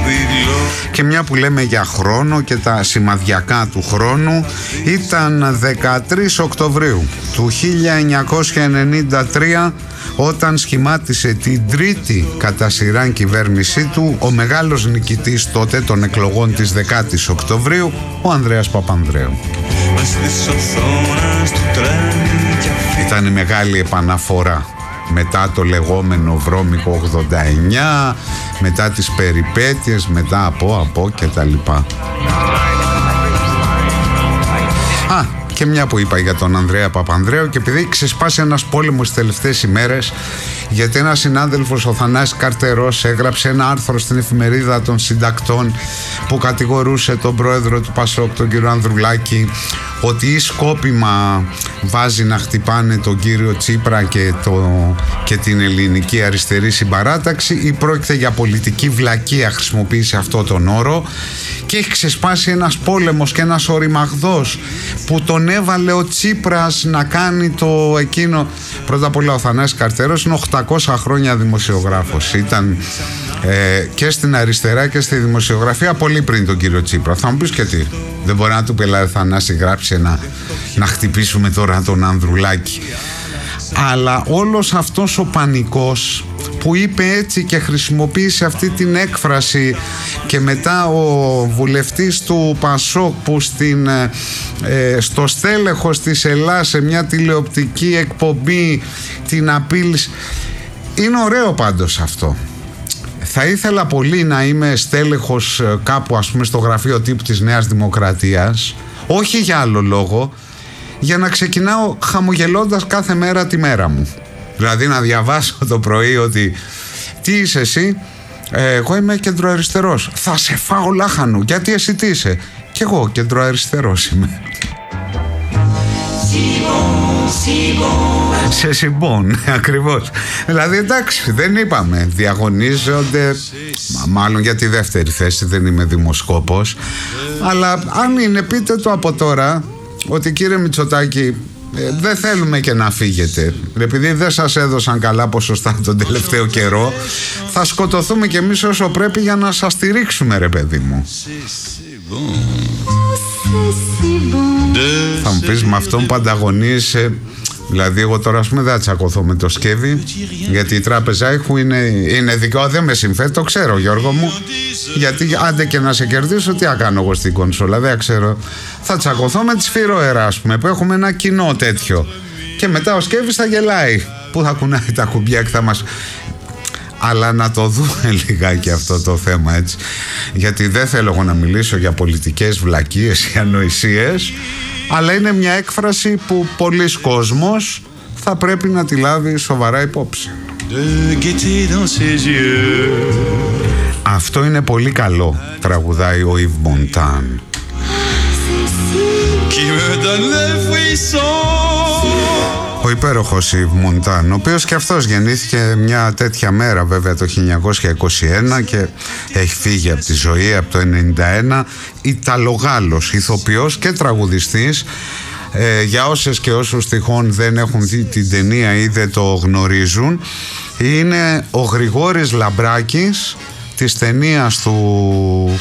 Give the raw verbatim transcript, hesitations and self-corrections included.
Και μια που λέμε για χρόνο και τα σημαδιακά του χρόνου, ήταν δεκατρείς Οκτωβρίου του χίλια εννιακόσια ενενήντα τρία όταν σχημάτισε την τρίτη κατά σειράν κυβέρνησή του ο μεγάλος νικητής τότε των εκλογών της δεκάτης Οκτωβρίου, ο Ανδρέας Παπανδρέου. Ήταν η μεγάλη επαναφορά μετά το λεγόμενο βρώμικο ογδόντα εννιά, μετά τις περιπέτειες, μετά από από και τα λοιπά. Α, και μια που είπα για τον Ανδρέα Παπανδρέου, και επειδή ξεσπάσει ένας πόλεμος τις τελευταίες ημέρες, γιατί ένας συνάδελφος, ο Θανάσης Καρτερός, έγραψε ένα άρθρο στην εφημερίδα των συντακτών που κατηγορούσε τον πρόεδρο του Πασόκ, τον κύριο Ανδρουλάκη, ότι ή σκόπιμα βάζει να χτυπάνε τον κύριο Τσίπρα και, το, και την ελληνική αριστερή συμπαράταξη, ή πρόκειται για πολιτική βλακεία, χρησιμοποίησε αυτό τον όρο, και έχει ξεσπάσει ένας πόλεμος και ένας οριμαγδός που τον έβαλε ο Τσίπρας να κάνει το εκείνο. Πρώτα απ' όλα ο Θανάσης Καρτερός είναι οκτακόσια χρόνια δημοσιογράφος, ήταν ε, και στην αριστερά και στη δημοσιογραφία πολύ πριν τον κύριο Τσίπρα. Θα μου πεις και τι, δεν μπορεί να του πει δηλαδή Θανάση γράψει να, να χτυπήσουμε τώρα τον Ανδρουλάκη. Αλλά όλος αυτός ο πανικός που είπε έτσι και χρησιμοποίησε αυτή την έκφραση, και μετά ο βουλευτής του Πασόκ που στην, ε, στο στέλεχος της Ελλάς σε μια τηλεοπτική εκπομπή την απείλησε. Είναι ωραίο πάντως αυτό. Θα ήθελα πολύ να είμαι στέλεχος κάπου, ας πούμε στο γραφείο τύπου της Νέας Δημοκρατίας, όχι για άλλο λόγο, για να ξεκινάω χαμογελώντας κάθε μέρα τη μέρα μου. Δηλαδή να διαβάσω το πρωί ότι τι είσαι εσύ, ε, εγώ είμαι κεντροαριστερός, θα σε φάω λάχανο, γιατί εσύ τι είσαι, κι εγώ κεντροαριστερός είμαι. Σε συμπών, ακριβώς. Δηλαδή εντάξει, δεν είπαμε, διαγωνίζονται, μάλλον για τη δεύτερη θέση, δεν είμαι δημοσκόπος, αλλά αν είναι, πείτε το από τώρα ότι κύριε Μητσοτάκη, ε, δεν θέλουμε και να φύγετε, επειδή δεν σας έδωσαν καλά ποσοστά τον τελευταίο καιρό, θα σκοτωθούμε κι εμείς όσο πρέπει για να σας στηρίξουμε, ρε παιδί μου. Θα μου πεις, με αυτόν που ανταγωνίζεσαι, δηλαδή εγώ τώρα ας πούμε δεν θα τσακωθώ με το Σκεύη, γιατί η τράπεζα ήχου είναι, είναι δικό, δεν με συμφέρει, το ξέρω Γιώργο μου, γιατί άντε και να σε κερδίσω, τι θα κάνω εγώ στην κονσόλα, δεν ξέρω. Θα τσακωθώ με τη Σφυροέρα, ας πούμε, που έχουμε ένα κοινό τέτοιο, και μετά ο Σκεύης θα γελάει που θα κουνάει τα κουμπιά και θα μας... Αλλά να το δούμε λιγάκι αυτό το θέμα, έτσι, γιατί δεν θέλω εγώ να μιλήσω για πολιτικές βλακίες ή ανοησίες, αλλά είναι μια έκφραση που πολλοί κόσμος θα πρέπει να τη λάβει σοβαρά υπόψη. Αυτό είναι πολύ καλό, τραγουδάει ο Ιβ Μοντάν. Ο υπέροχος Ιβ Μοντάν, ο οποίος και αυτός γεννήθηκε μια τέτοια μέρα βέβαια το χίλια εννιακόσια είκοσι ένα και έχει φύγει από τη ζωή από το ενενήντα ένα. Ιταλογάλλος ηθοποιός και τραγουδιστής. Ε, για όσες και όσους τυχόν δεν έχουν δει την ταινία ή δεν το γνωρίζουν, είναι ο Γρηγόρης Λαμπράκης της ταινίας του